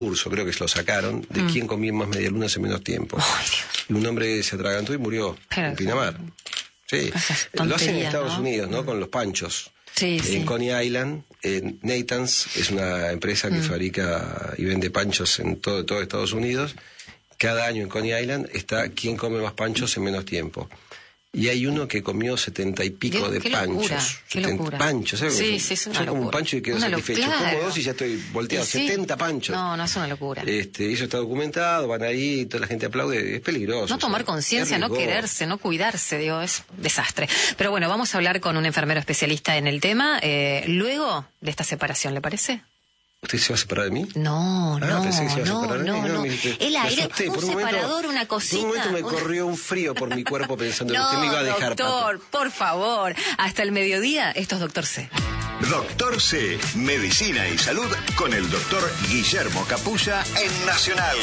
curso, creo que lo sacaron, de quién comía más medialunas en menos tiempo. Ay, Dios. Y un hombre se atragantó y murió en Pinamar. Sí, lo hacen en Estados Unidos, ¿no? Con los panchos. Sí, sí. En Coney Island, Nathan's es una empresa que fabrica y vende panchos en todo Estados Unidos. Cada año en Coney Island está quién come más panchos en menos tiempo. Y hay uno que comió 70 y pico de panchos. Qué locura. Panchos, ¿sabes? Sí, es una locura. Como un pancho y quedo satisfecho. Claro. Como dos y ya estoy volteado. Sí. 70 panchos. No, es una locura. Eso está documentado, van ahí, toda la gente aplaude, es peligroso. No tomar conciencia, no quererse, no cuidarse, digo, es desastre. Pero bueno, vamos a hablar con un enfermero especialista en el tema, luego de esta separación, ¿le parece? ¿Usted se va a separar de mí? No. Pensé que se iba a separar de mí. El aire, un separador, una cosita. Por un momento me corrió un frío por mi cuerpo pensando que usted me iba a dejar. Doctor, por favor, hasta el mediodía, esto es Doctor C. Doctor C, Medicina y Salud con el doctor Guillermo Capuzza en Nacional.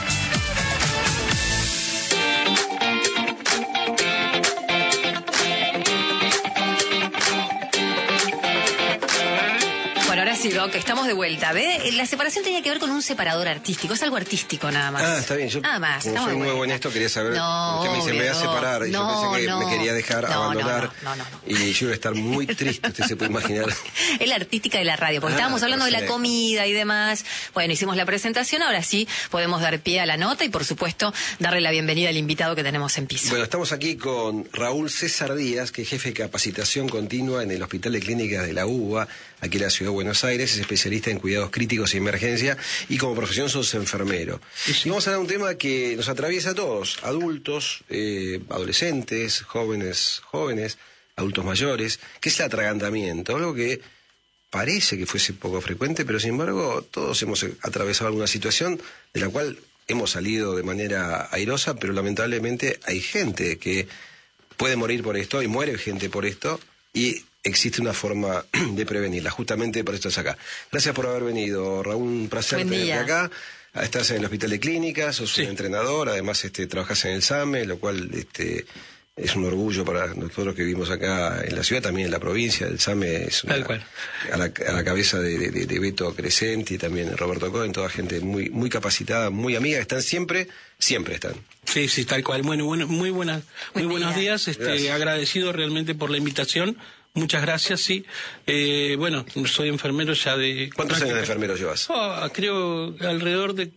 Bueno, ahora sí, Doc, estamos de vuelta. ¿Ve? La separación tenía que ver con un separador artístico, es algo artístico nada más. Está bien, yo nada más, como soy nuevo en esto quería saber, usted me dice, me voy a separar, y yo pensé que me quería dejar abandonar, y yo iba a estar muy triste, usted se puede imaginar. Es la artística de la radio, porque estábamos hablando de la comida y demás. Bueno, hicimos la presentación, ahora sí podemos dar pie a la nota y por supuesto darle la bienvenida al invitado que tenemos en piso. Bueno, estamos aquí con Raúl César Díaz, que es jefe de capacitación continua en el Hospital de Clínicas de la UBA, aquí en la Ciudad de Buenos Aires, es especialista en cuidados críticos y emergencia, y como profesión sos enfermero. Y vamos a hablar de un tema que nos atraviesa a todos, adultos, adolescentes, jóvenes, adultos mayores, que es el atragantamiento, algo que parece que fuese poco frecuente, pero sin embargo todos hemos atravesado alguna situación de la cual hemos salido de manera airosa, pero lamentablemente hay gente que puede morir por esto, y muere gente por esto, y existe una forma de prevenirla. Justamente por esto es acá. Gracias por haber venido, Raúl, un placer tenerte acá. Estás en el Hospital de Clínicas, sos un entrenador, además trabajás en el SAME, lo cual es un orgullo para nosotros que vivimos acá en la ciudad, también en la provincia. El SAME es a la cabeza de Beto Crescenti y también Roberto Cohen, toda gente muy capacitada, muy amiga, están siempre están. Sí, tal cual. Bueno, muy buenos días. Agradecido realmente por la invitación. Muchas gracias, sí. Bueno, soy enfermero ya de... ¿Cuántos años de enfermero llevas? Creo alrededor de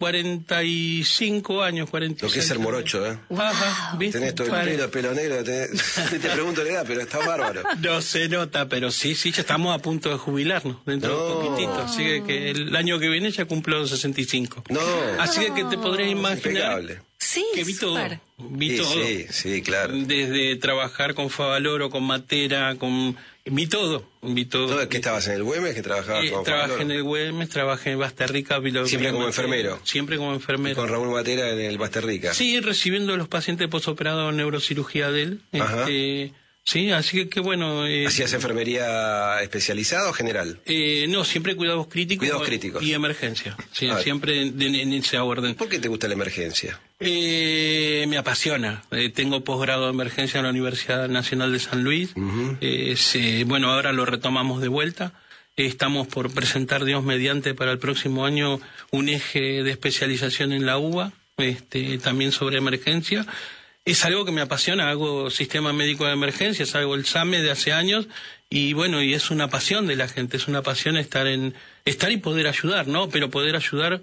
45 años, 46. Lo que es el morocho, ¿eh? Ajá, ¿viste? Tenés todo el pelo negro, te pregunto la edad, pero está bárbaro. No se nota, pero sí, ya estamos a punto de jubilarnos, dentro de poquitito. Así que el año que viene ya cumplo los 65. Así que te podrías imaginar... Impecable. Sí, que vi todo. Sí, claro. Desde trabajar con Favaloro, con Matera, vi todo. ¿Qué estabas en el Güemes? ¿Que trabajabas con Favaloro? Trabajé en el Güemes, trabajé en Basterrica. ¿Siempre como enfermero? Siempre como enfermero. ¿Y con Raúl Matera en el Basterrica? Sí, recibiendo a los pacientes posoperados en neurocirugía de él. Sí, así que bueno... ¿Hacías enfermería especializada o general? No, siempre cuidados críticos. Cuidados críticos. Y emergencia. Sí, siempre en ese orden. ¿Por qué te gusta la emergencia? Me apasiona. Tengo posgrado de emergencia en la Universidad Nacional de San Luis. Bueno, ahora lo retomamos de vuelta. Estamos por presentar, Dios mediante, para el próximo año un eje de especialización en la UBA, también sobre emergencia. Es algo que me apasiona, hago sistema médico de emergencias, hago el SAME de hace años, y bueno, y es una pasión de la gente, es una pasión estar y poder ayudar, ¿no? Pero poder ayudar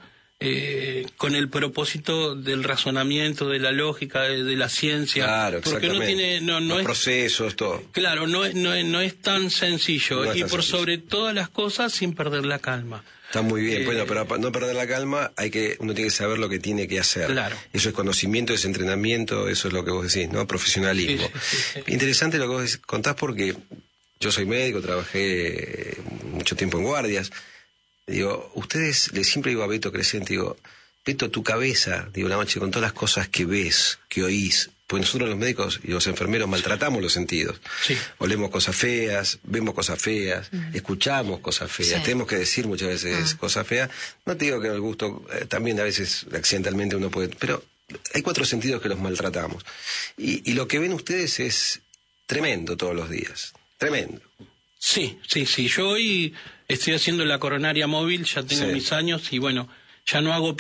con el propósito del razonamiento, de la lógica, de la ciencia. Claro, exactamente. Porque los procesos, todo. Claro, no es tan sencillo, y por sobre todas las cosas sin perder la calma. Está muy bien, bueno, pero para no perder la calma uno tiene que saber lo que tiene que hacer. Claro. Eso es conocimiento, es entrenamiento, eso es lo que vos decís, ¿no? Profesionalismo. Sí. Interesante lo que vos contás, porque yo soy médico, trabajé mucho tiempo en guardias. Digo, siempre digo a Beto Crescenti, Beto, tu cabeza, la noche, con todas las cosas que ves, que oís, pues nosotros los médicos y los enfermeros maltratamos los sentidos. Sí. Olemos cosas feas, vemos cosas feas, escuchamos cosas feas, tenemos que decir muchas veces cosas feas. No te digo que el gusto, también a veces accidentalmente uno puede, pero hay 4 sentidos que los maltratamos. Y lo que ven ustedes es tremendo todos los días, tremendo. Sí. Yo hoy estoy haciendo la coronaria móvil, ya tengo mis años, y bueno, ya no hago